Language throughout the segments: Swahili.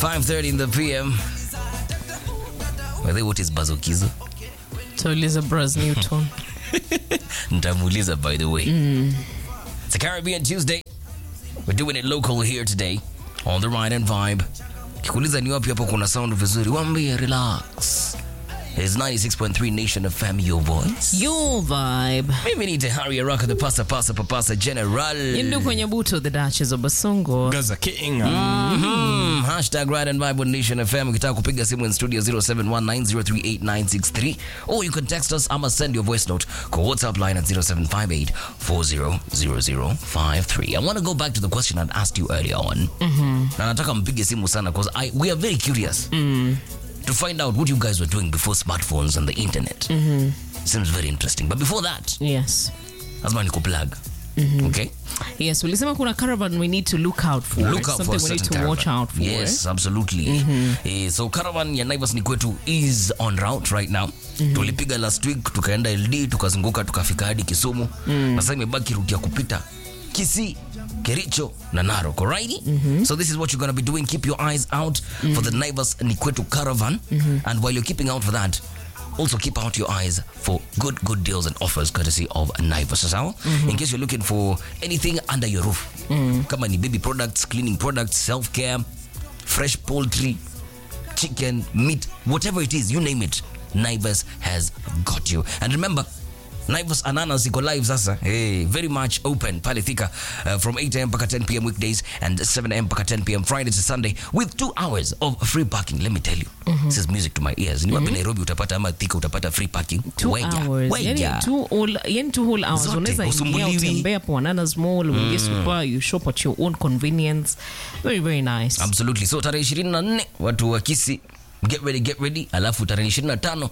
5:30 in the PM. Whether what is Bazokizo? Tuuliza Braz Newton. Ntamuuliza, by the way. It's a Caribbean Tuesday. We're doing it local here today on the Ride and Vibe. Kikuuliza ni wapi hapo kuna sound vizuri, wambie relax. It's 96.3 Nation FM, your voice. Your vibe. Mimi ni Tahari Araka, the Pasa General. Yindu kwenye buto, the Duchess of Basongo. Gaza King. Hashtag Ride and Vibe on Nation FM. Ukitaka kupiga simu in studio 0719038963. Or you can text us ama send your voice note kwa WhatsApp line at 0758400053. I want to go back to the question I'd asked you earlier on. Na nataka mpige simu sana because we are very curious to find out what you guys were doing before smartphones and the internet. Seems very interesting. But before that, Yes. lazima nikuplug. Okay? Yes, ulisema kuna caravan we need to look out for. Look out for something we need to certain watch caravan. out for. Yes, absolutely. So caravan ya Naivas ni kwetu is on route right now. Tulipiga last week, tukaenda LD, tukazunguka, tukafika hadi Kisumu. Na sasa imebaki route ya kupita Kisii, Kericho na Narok, alrighty? So this is what you're going to be doing. Keep your eyes out for the Naivas ni kwetu caravan. And while you're keeping out for that, also keep out your eyes for good deals and offers courtesy of Naivas. So, in case you're looking for anything under your roof, kama ni baby products, cleaning products, self-care, fresh poultry, chicken, meat, whatever it is, you name it, Naivas has got you. And remember, Naivas Ananas iko live sasa. Hey, very much open pale Thika from 8 a.m. mpaka 10 p.m. weekdays and 7 a.m. mpaka 10 p.m. Friday to Sunday with 2 hours of free parking. Let me tell you, this is music to my ears. Ni wapi Nairobi utapata ama Thika utapata free parking? 2 hours. Yani 2 whole hours. Zote, Unaweza ingia usumbuliwi. utembea po Ananas Mall, uingie super, you shop at your own convenience. Very, very nice. Absolutely. So tarehe 24 watu wa Kisii, get ready. Alafu tarehe 25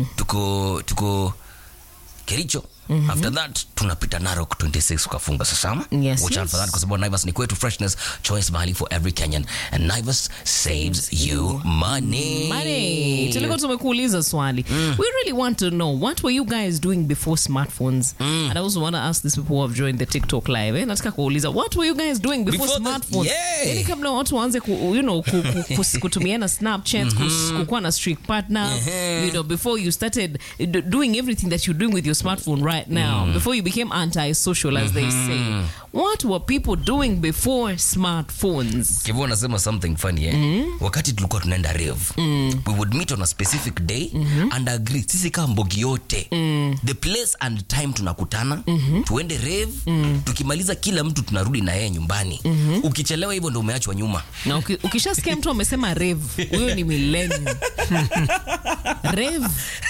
tuko Kericho. After that tunapita Narok 26 kufunga sasa. Yes, Watch out for that, kwa sababu Naivas ni kwetu, freshness, choice mahali for every Kenyan, and Naivas saves you money. Tulikuwa tumekuuliza swali. We really want to know, what were you guys doing before smartphones? And I also want to ask these people who have joined the TikTok live. Nataka kuuliza, what were you guys doing before smartphones? Yani kabla watu waanze kutumiana Snapchat, kukuwa na streak partner, before you started doing everything that you're doing with your smartphone right now, before you became anti-social, as they say. What were people doing before smartphones? Kivu anasema something funny, wakati tulikuwa tunaenda rave, we would meet on a specific day and agree sisi kama mbogi yote the place and time tunakutana, tuende rave, tukimaliza kila mtu tunarudi na yeye nyumbani. Ukichelewa hivyo ndio umeachwa nyuma. Na ukishasikia mtu amesema rave, huyo ni millennial. Rave.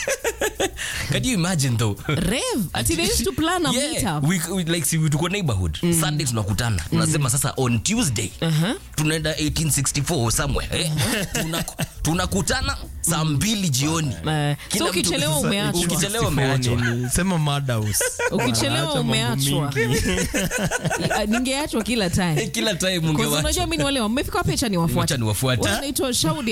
Can you imagine though? Rave. Ati they used to plan a meetup. We like see we tuko neighborhood. Sunday tunakutana. Tunasema sasa on Tuesday tunaenda 1864 somewhere. Tunakutana saa 2 jioni. So ukichelewa umeachwa. Ukichelewa umeachwa. Sema Madhouse. Ukichelewa umeachwa. Ningeachwa kila time. Kila time ungeachwa. Kwa unajua mimi ni wale wamefika wapi, acha niwafuate. Wanaitwa Shaudi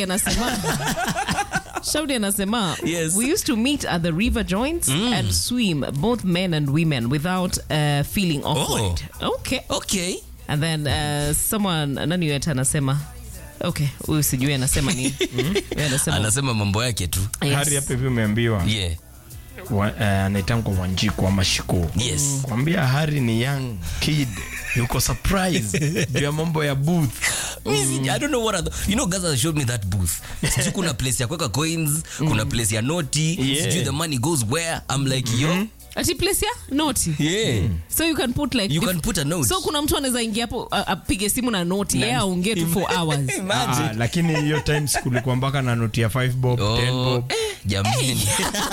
anasema, yes, we used to meet at the river joints and swim, both men and women, without feeling awkward. Okay. And then someone, nani yeta anasema, okay, huyu sijui anasema nini. Anasema mambo yake tu. Hari hapa hivi umeambiwa. Anaitangwa Wanjiku wa Mashiko. Yes. Kwambia Hari ni young kid. Yuko surprise. Juu ya mambo ya booth. I don't know what Gaza showed me that booth. Sijui kuna place ya kuweka coins, kuna place ya noti, sijui the money goes where. I'm like, yo. Ati place ya noti? Yeah. So you can put like... You can put a note. So kuna mtu anaweza ingia hapo apige simu na noti. Yeah, aongee tu for hours. Lakini hiyo times kulikuwa mpaka na noti ya 5 bob, 10 bob. Jamani.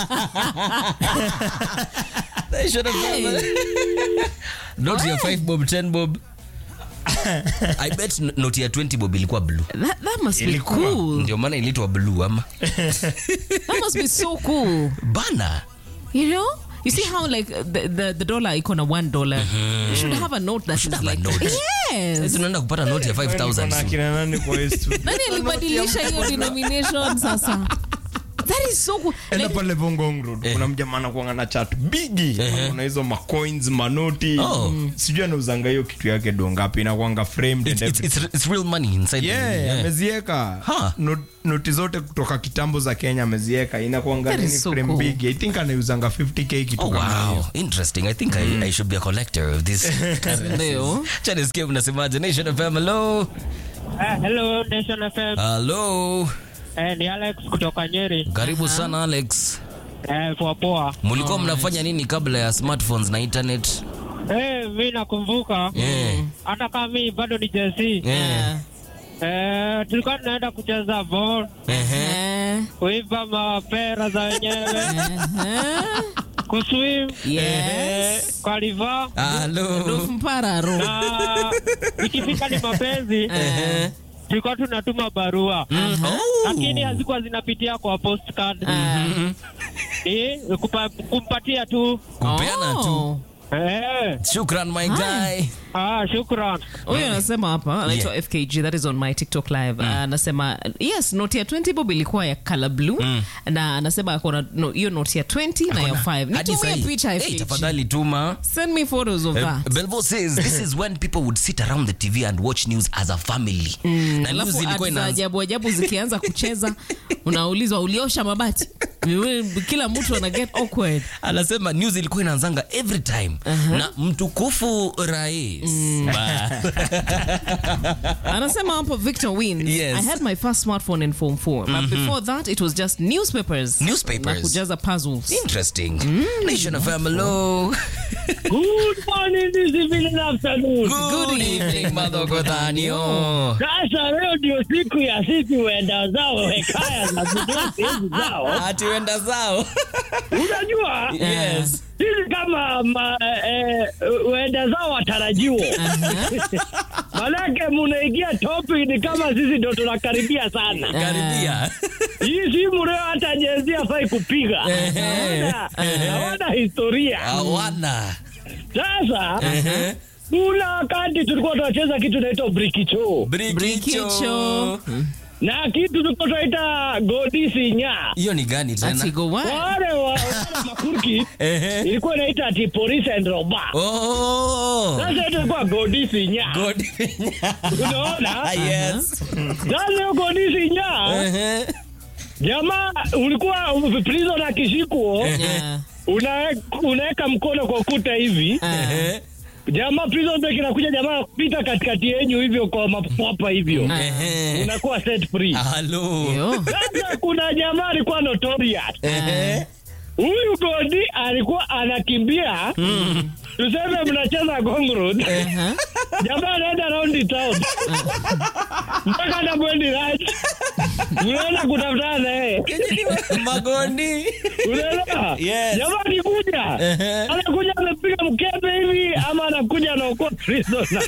Noti ya 5 bob, 10 bob. I bet noti ya 20 bob ilikuwa blue. That must be cool. Ndio maana ilitwa blue ama. That must be so cool. Bana. You know? You see how like the dollar iko na $1. You should have a note that is like note. Yes. Sasa tunaenda kupata note ya 5000. Nani kwa Yesu? Nani alibadilisha hiyo denomination sasa? That is so cool. Enda pale Bongong Road kuna mjamaa anakuanga na chat bigi, kuna hizo ma coins, manoti. Sijui anauzanga hiyo kitu yake dongapi, inakuanga framed and everything. It's real money inside. Yeah, amezieka. Noti zote kutoka kitambo za Kenya amezieka, inakuanga ni frame cool. big. I think anauzanga 50k kitu kama hiyo. Wow, interesting. I think I should be a collector of this. Ndio. Chana skip unasemaje? Nation FM, hello. Hello, Nation FM. Hello. Ni Alex kutoka Nyeri. Karibu sana Alex. Poa. Mulikuwa mnafanya nini kabla ya smartphones na internet? Mimi nakumbuka. Hata kama mimi bado ni Gen Z. Tulikuwa tunaenda kucheza ball. Kuiba mapera za wenyewe. Kuswim. Yes. Kwa river. Hello. Mpararo. Ikifika ni mapenzi. Tulikuwa tunatuma barua. Lakini hazikuwa zinapitia kwa postcard. Kumpatia tu. Kupeana tu. Shukran my guy. Shukran. Huyo anasema hapa anaitwa FKG, that is on my TikTok live. Anasema yes, note ya 20 bob ilikuwa ya color blue na anasema akona hiyo note ya 20 na ya 5. Nitumie picha FKG. Tafadhali tuma. Send me photos of that. Belvo says this is when people would sit around the TV and watch news as a family. Na news ilikuwa ina ajabu zikianza kucheza unaulizwa uliosha mabati. Kila mtu ana get awkward. Anasema news ilikuwa inaanzanga every time na mtukufu rais. Anasema hapo Victor wins. Yes. I had my first smartphone in Form 4 but before that it was just newspapers. Na kujaza puzzles. Interesting. Nation of hello. Good morning, this evening, afternoon. Good evening, Madhogodhanio. Sasa leo ndio siku ya sisi wenda zao hekaya za hizi zao. Ati wenda zao. Unajua? Yes. Sisi kama wenda zao watarajiwa. Manake munaingia topic ni kama sisi ndio tunakaribia sana. Karibia. Hii simu leo hata jezia fai kupiga. Hawana historia. Hawana. Sasa kuna wakati tulikuwa tunacheza kitu naitwa brikicho. Brikicho. Na kitu tulikuwa tunaita godisi nya. Hiyo ni gani tena? Wale makurki ilikuwa inaita ati police and robber. Sasa ilikuwa godisi nya. Unaona? Yes. Sasa godisi nya. Jamaa ulikuwa prison na kishiko. Unaweka mkono kwa kuta hivi. Jamaa prison break inakuja, jamaa kupita katikati yenu hivyo kwa mapapa hivyo. Unakuwa set free. Hello. Sasa kuna jamaa alikuwa notorious. Huyu Godi alikuwa anakimbia. Tuseme mnacheza Gong Road. Jamaa anaenda round the town. Mpaka na Bwendi right. Unaona kutafuta naye. Magoni. Unaona? Yes. Jamaa akikuja. Anakuja anapiga mkebe hivi ama anakuja anaokoa prisoner.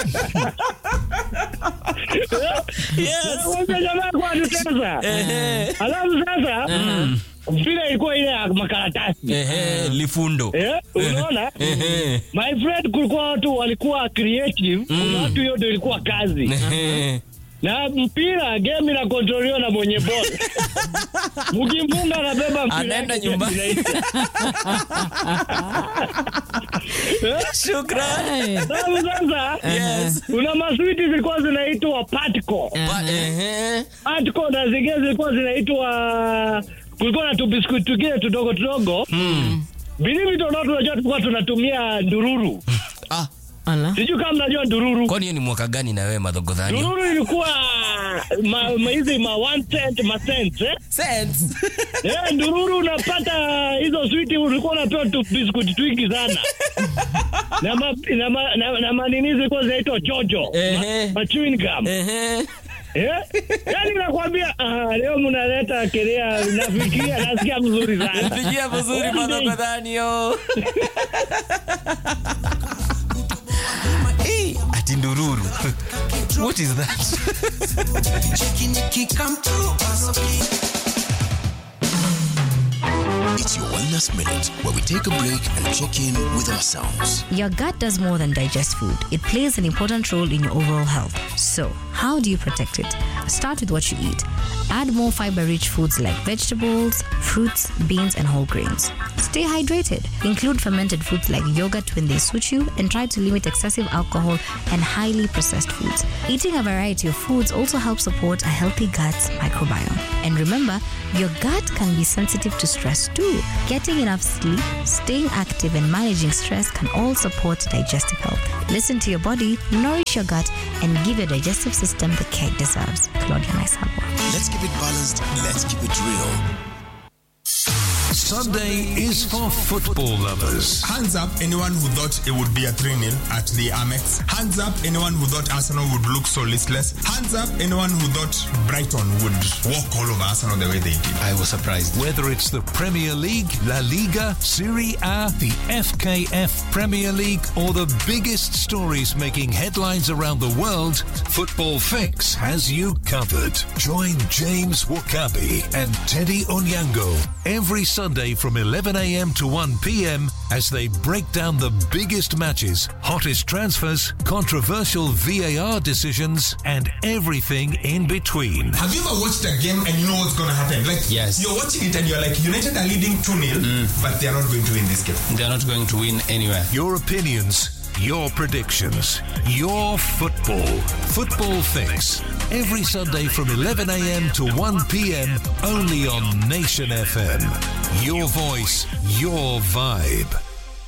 Yes. Sasa jamaa kwa anacheza. Alafu sasa mpira ilikuwa ile ya makaratasi. Lifundo. Unaona? My friend, kulikuwa watu walikuwa creative, kuna watu hiyo ndio ilikuwa kazi. Na mpira game ina controliwa na mwenye ball. Mkimfunga anabeba mpira. Anaenda nyumbani. Shukrani. Sasa Yes. kuna maswiti zilikuwa zinaitwa Patco. Patco na zingine zilikuwa zinaitwa, kulikuwa na tubiskuti tugine tudogo. Believe it or not, unajua tulikuwa tunatumia ndururu. Sijui kama mnajua ndururu. Kwani hiyo ni mwaka gani na wewe Madhogodhanio? Ndururu ilikuwa hizi ma 1 cent ma cents Cents. Ndururu unapata hizo sweet, ulikuwa unapewa tu biscuit twingi sana. na manini zilikuwa zinaitwa Jojo. Ma chewing gum. Yaani nakwambia leo mnaleta kelea, nafikiria nasikia mzuri sana. Nafikiria mzuri Madhogodhanio. Ati ndururu. What is that? It's your Wellness Minute, where we take a break and check in with ourselves. Your gut does more than digest food. It plays an important role in your overall health. So, how do you protect it? Start with what you eat. Add more fiber-rich foods like vegetables, fruits, beans, and whole grains. Stay hydrated. Include fermented foods like yogurt when they suit you, and try to limit excessive alcohol and highly processed foods. Eating a variety of foods also helps support a healthy gut microbiome. And remember, your gut can be sensitive to stress too. Getting enough sleep, staying active, and managing stress can all support digestive health. Listen to your body, nourish your gut, and give your digestive system the care it deserves. Claudia Naisabwa. Let's keep it balanced. Let's keep it real. Sunday is for football lovers. Hands up anyone who thought it would be a 3-0 at the Amex. Hands up anyone who thought Arsenal would look so listless. Hands up anyone who thought Brighton would walk all over Arsenal the way they did. I was surprised. Whether it's the Premier League, La Liga, Serie A, the FKF Premier League, or the biggest stories making headlines around the world, Football Fix has you covered. Join James Wakabi and Teddy Onyango every Sunday from 11 a.m. to 1 p.m. as they break down the biggest matches, hottest transfers, controversial VAR decisions, and everything in between. Have you ever watched a game and you know what's going to happen? Like, yes. You're watching it and you're like, United are leading 2-0, but they're not going to win this game. They're not going to win anywhere. Your opinions, your predictions, your football. Football Fix. Every Sunday from 11 a.m. to 1 p.m. only on Nation FM. Your voice, your vibe.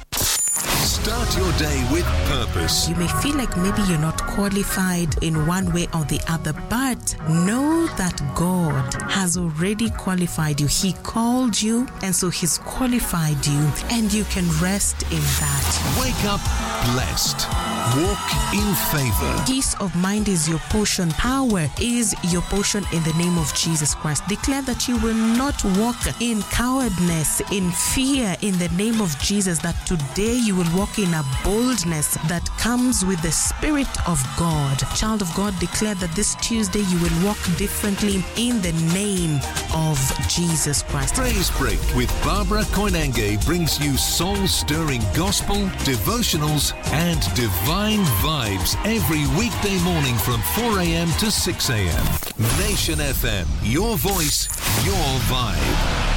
Start your day with purpose. You may feel like maybe you're not qualified in one way or the other, but know that God has already qualified you. He called you, and so He's qualified you, and you can rest in that. Wake up blessed. Walk in favor. Peace of mind is your portion. Power is your portion in the name of Jesus Christ. Declare that you will not walk in cowardness, in fear, in the name of Jesus, that today you will walk in a boldness that comes with the Spirit of God. Child of God, declare that this Tuesday you will walk differently in the name of Jesus Christ. Praise Break with Barbara Koinange brings you soul-stirring gospel, devotionals, and divine vibes every weekday morning from 4 a.m. to 6 a.m. Nation FM, your voice, your vibe.